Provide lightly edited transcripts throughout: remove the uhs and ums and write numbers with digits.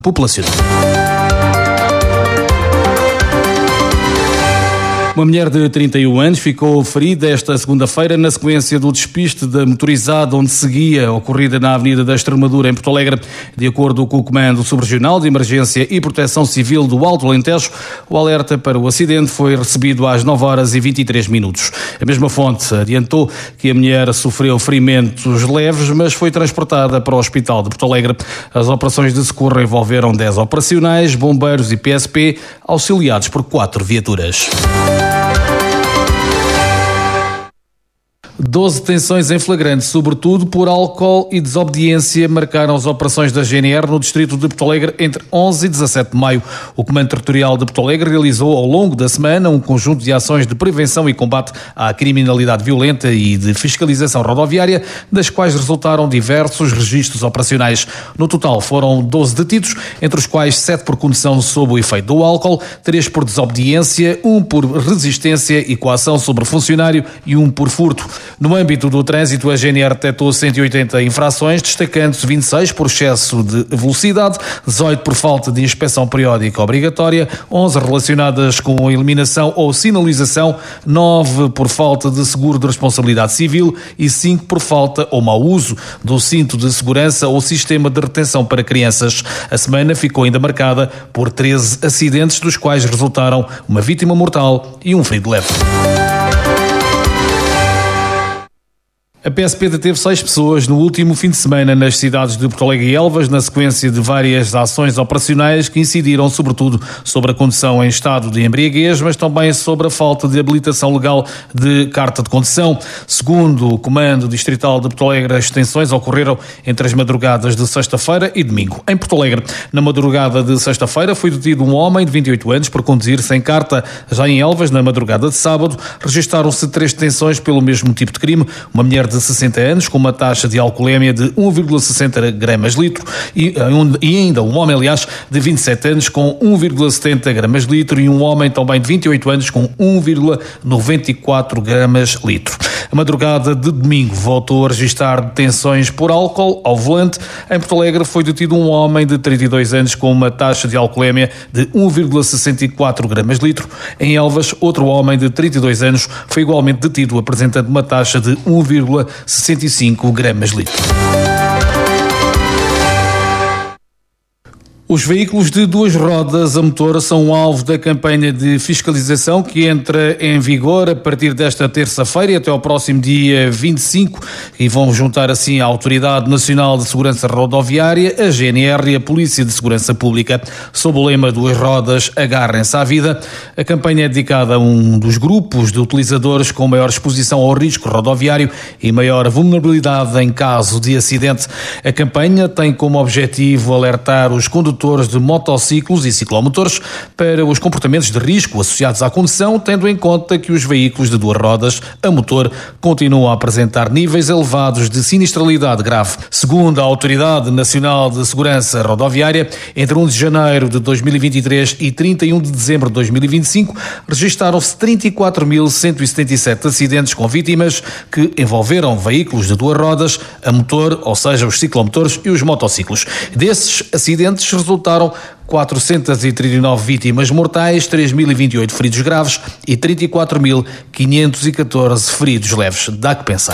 populacional. Uma mulher de 31 anos ficou ferida esta segunda-feira na sequência do despiste da motorizada onde seguia, ocorrida na Avenida da Extremadura, em Porto Alegre. De acordo com o Comando Subregional de Emergência e Proteção Civil do Alto Alentejo, o alerta para o acidente foi recebido às 9h23. A mesma fonte adiantou que a mulher sofreu ferimentos leves, mas foi transportada para o Hospital de Porto Alegre. As operações de socorro envolveram 10 operacionais, bombeiros e PSP, auxiliados por 4 viaturas. 12 detenções em flagrante, sobretudo por álcool e desobediência, marcaram as operações da GNR no distrito de Porto Alegre entre 11 e 17 de maio. O Comando Territorial de Porto Alegre realizou ao longo da semana um conjunto de ações de prevenção e combate à criminalidade violenta e de fiscalização rodoviária, das quais resultaram diversos registros operacionais. No total foram 12 detidos, entre os quais 7 por condução sob o efeito do álcool, 3 por desobediência, 1 por resistência e coação sobre funcionário e 1 por furto. No âmbito do trânsito, a GNR detectou 180 infrações, destacando-se 26 por excesso de velocidade, 18 por falta de inspeção periódica obrigatória, 11 relacionadas com eliminação ou sinalização, 9 por falta de seguro de responsabilidade civil e 5 por falta ou mau uso do cinto de segurança ou sistema de retenção para crianças. A semana ficou ainda marcada por 13 acidentes, dos quais resultaram uma vítima mortal e um ferido leve. A PSP deteve 6 pessoas no último fim de semana nas cidades de Porto Alegre e Elvas, na sequência de várias ações operacionais que incidiram sobretudo sobre a condução em estado de embriaguez, mas também sobre a falta de habilitação legal de carta de condução. Segundo o Comando Distrital de Porto Alegre, as detenções ocorreram entre as madrugadas de sexta-feira e domingo. Em Porto Alegre, na madrugada de sexta-feira, foi detido um homem de 28 anos por conduzir sem carta. Já em Elvas, na madrugada de sábado, registaram-se 3 detenções pelo mesmo tipo de crime. Uma mulher de 60 anos, com uma taxa de alcoolemia de 1,60 gramas litro e ainda um homem, aliás, de 27 anos com 1,70 gramas litro e um homem também de 28 anos com 1,94 gramas litro. A madrugada de domingo voltou a registrar detenções por álcool ao volante. Em Porto Alegre foi detido um homem de 32 anos com uma taxa de alcoolemia de 1,64 gramas litro. Em Elvas, outro homem de 32 anos foi igualmente detido, apresentando uma taxa de 1,65 gramas litro. Os veículos de 2 rodas a motor são um alvo da campanha de fiscalização que entra em vigor a partir desta terça-feira e até ao próximo dia 25 e vão juntar assim a Autoridade Nacional de Segurança Rodoviária, a GNR e a Polícia de Segurança Pública. Sob o lema 2 rodas, agarrem-se à vida, a campanha é dedicada a um dos grupos de utilizadores com maior exposição ao risco rodoviário e maior vulnerabilidade em caso de acidente. A campanha tem como objetivo alertar os condutores de motociclos e ciclomotores para os comportamentos de risco associados à condução, tendo em conta que os veículos de 2 rodas a motor continuam a apresentar níveis elevados de sinistralidade grave. Segundo a Autoridade Nacional de Segurança Rodoviária, entre 1 de janeiro de 2023 e 31 de dezembro de 2025, registaram-se 34.177 acidentes com vítimas que envolveram veículos de 2 rodas a motor, ou seja, os ciclomotores e os motociclos. Desses acidentes resultaram 439 vítimas mortais, 3.028 feridos graves e 34.514 feridos leves. Dá que pensar.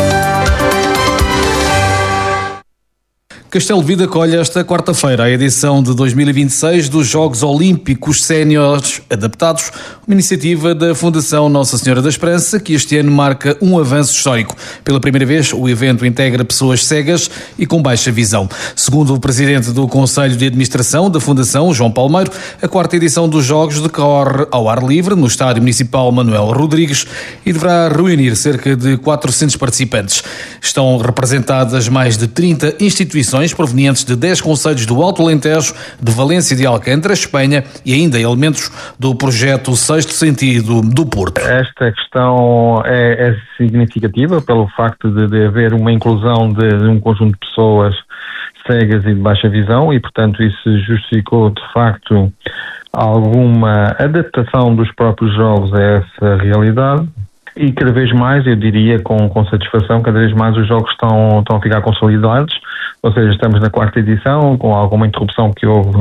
Castelo de Vida acolhe esta quarta-feira a edição de 2026 dos Jogos Olímpicos Séniores Adaptados, uma iniciativa da Fundação Nossa Senhora da Esperança, que este ano marca um avanço histórico. Pela primeira vez, o evento integra pessoas cegas e com baixa visão. Segundo o presidente do Conselho de Administração da Fundação, João Palmeiro, a 4ª edição dos Jogos decorre ao ar livre no Estádio Municipal Manuel Rodrigues e deverá reunir cerca de 400 participantes. Estão representadas mais de 30 instituições provenientes de 10 concelhos do Alto Alentejo, de Valência e de Alcântara, Espanha, e ainda elementos do projeto Sexto Sentido do Porto. Esta questão é significativa pelo facto de haver uma inclusão de um conjunto de pessoas cegas e de baixa visão e, portanto, isso justificou, de facto, alguma adaptação dos próprios jogos a essa realidade. E cada vez mais, eu diria com satisfação, cada vez mais os jogos estão a ficar consolidados, ou seja, estamos na 4ª edição, com alguma interrupção que houve